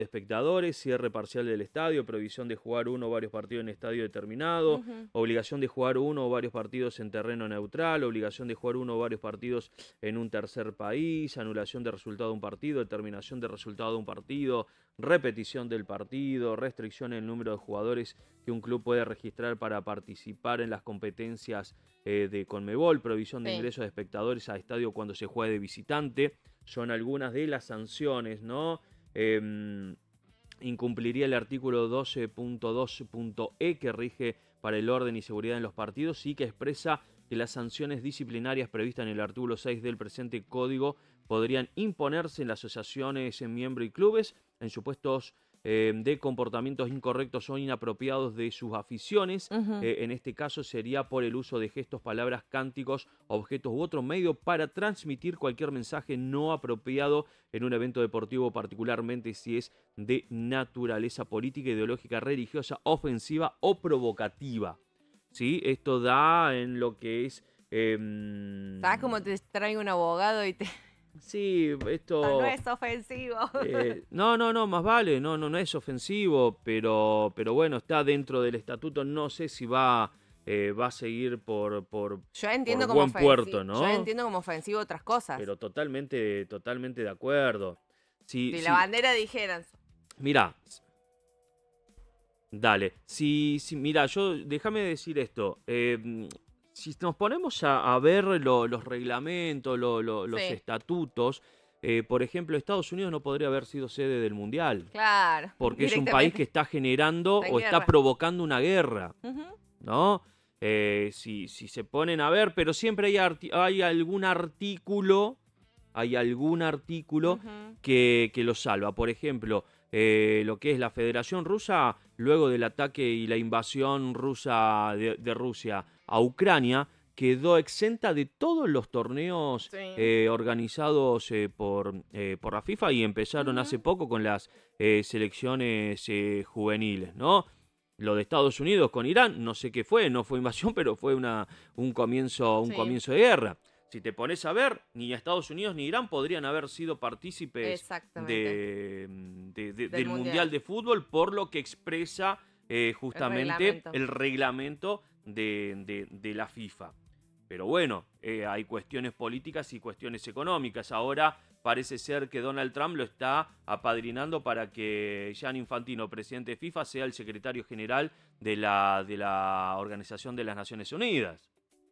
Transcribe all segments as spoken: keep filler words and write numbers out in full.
espectadores, cierre parcial del estadio, prohibición de jugar uno o varios partidos en estadio determinado, Ujú. obligación de jugar uno o varios partidos en terreno neutral, obligación de jugar uno o varios partidos en un tercer país, anulación de resultado de un partido, determinación de resultado de un partido, repetición del partido, restricción en el número de jugadores que un club puede registrar para participar en las competencias eh, de Conmebol, prohibición de Sí. ingresos de espectadores a estadio cuando se juegue de visitante, son algunas de las sanciones, ¿no? Eh, incumpliría el artículo doce punto dos punto e que rige para el orden y seguridad en los partidos y que expresa que las sanciones disciplinarias previstas en el artículo seis del presente código podrían imponerse en las asociaciones en miembros y clubes en supuestos eh, de comportamientos incorrectos o inapropiados de sus aficiones. Ujú. Eh, en este caso sería por el uso de gestos, palabras, cánticos, objetos u otro medio para transmitir cualquier mensaje no apropiado en un evento deportivo, particularmente si es de naturaleza política, ideológica, religiosa, ofensiva o provocativa. ¿Sí? Esto da en lo que es... Eh, ¿Sabes cómo te traigo un abogado y te... sí, No, no esto... es ofensivo. Eh, no, no, no, más vale, no, no, no es ofensivo, pero, pero bueno, está dentro del estatuto, no sé si va, eh, va a seguir por, por, Yo por entiendo como buen puerto, ofensivo, yo ¿no? entiendo como ofensivo otras cosas. Pero totalmente, totalmente de acuerdo. Sí, Si la sí, bandera dijeran... mirá, dale, si, si, mirá, yo, déjame decir esto, eh, si nos ponemos a, a ver lo- los reglamentos, lo- lo- los Sí, estatutos, eh, por ejemplo, Estados Unidos no podría haber sido sede del Mundial. claro, Porque es un país que directamente. está generando Está en o está guerra. provocando una guerra, Ujú. ¿no? Eh, si, si se ponen a ver, pero siempre hay, arti- hay algún artículo, hay algún artículo Ujú. que, que lo salva. Por ejemplo, eh, lo que es la Federación Rusa, luego del ataque y la invasión rusa de, de Rusia a Ucrania, quedó exenta de todos los torneos Sí. eh, organizados eh, por, eh, por la FIFA y empezaron hace Ujú. poco con las eh, selecciones eh, juveniles, ¿no? Lo de Estados Unidos con Irán, no sé qué fue, no fue invasión, pero fue una, un, comienzo, un Sí, comienzo de guerra. Si te pones a ver, ni Estados Unidos ni Irán podrían haber sido partícipes exactamente. de, de- de- Del del Mundial mundial. de Fútbol por lo que expresa eh, El justamente reglamento. el reglamento de, de- de la FIFA. Pero bueno, eh, hay cuestiones políticas y cuestiones económicas. Ahora parece ser que Donald Trump lo está apadrinando para que Gianni Infantino, presidente de FIFA, sea el secretario general de la, de la Organización de las Naciones Unidas.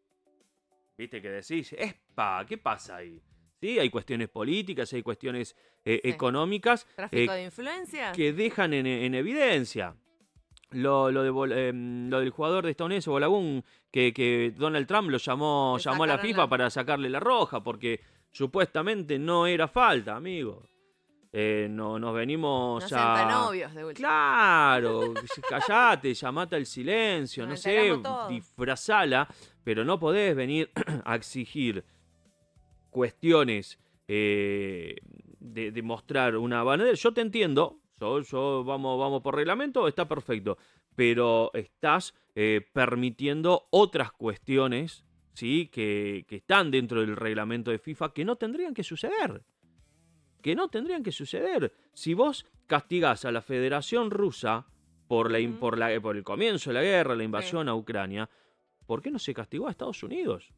¿Viste que decís? ¡Espa! ¿Qué pasa ahí? Sí, hay cuestiones políticas, hay cuestiones eh, Sí. económicas ¿Tráfico eh, de influencia? que dejan en, en evidencia. Lo, lo, de, Bol- em, lo del jugador de estadounidense, Bolagún, que, que Donald Trump lo llamó, Le llamó a la sacaron FIFA la... para sacarle la roja, porque supuestamente no era falta, amigo. Eh, no, nos No venimos sean tan a... obvios de última. Claro, callate, llamate al silencio, Nos no sé, enteramos todos. disfrazala, pero no podés venir a exigir cuestiones eh, de, de mostrar una bandera. Yo te entiendo, yo, yo vamos, vamos por reglamento, está perfecto, pero estás eh, permitiendo otras cuestiones, ¿sí? Que, que están dentro del reglamento de FIFA que no tendrían que suceder. Que no tendrían que suceder. Si vos castigás a la Federación Rusa por, la, in- Ujú. por, la, por el comienzo de la guerra, la Sí. invasión a Ucrania, ¿por qué no se castigó a Estados Unidos?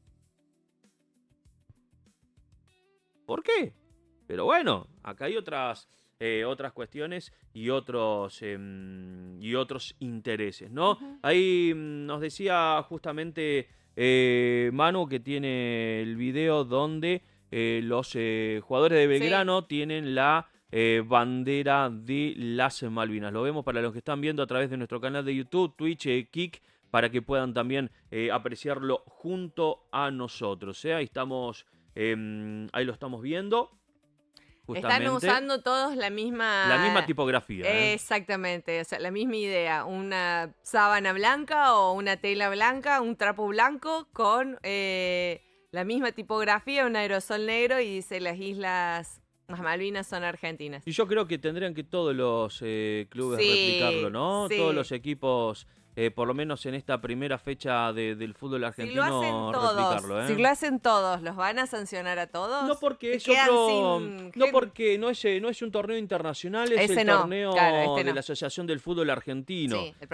¿Por qué? Pero bueno, acá hay otras, eh, otras cuestiones y otros, em, y otros intereses, ¿no? Ujú. Ahí mm, nos decía justamente eh, Manu que tiene el video donde eh, los eh, jugadores de Sí. Belgrano tienen la eh, bandera de las Malvinas. Lo vemos para los que están viendo a través de nuestro canal de YouTube, Twitch, eh, Kik, para que puedan también eh, apreciarlo junto a nosotros. ¿eh? Ahí estamos, em, ahí lo estamos viendo. Están Justamente. usando todos la misma... La misma tipografía. ¿eh? Exactamente, o sea, la misma idea. Una sábana blanca o una tela blanca, un trapo blanco con eh, la misma tipografía, un aerosol negro y dice las islas, las Malvinas son argentinas. Y yo creo que tendrían que todos los eh, clubes Sí, replicarlo, ¿no? sí. Todos los equipos eh, por lo menos en esta primera fecha de- del fútbol Si lo argentino, hacen todos, replicarlo. ¿eh? si lo hacen todos, ¿los van a sancionar a todos? No porque Se es quedan otro, sin no gente. porque no es, eh, no es un torneo internacional, es Ese el no, torneo claro, este de no. la Asociación del Fútbol Argentino. Sí, el